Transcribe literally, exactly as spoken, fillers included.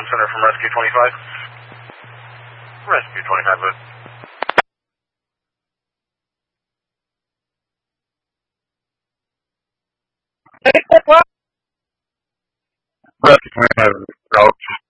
Comm Center from Rescue twenty-five. Rescue twenty-five, good. Rescue twenty-five, route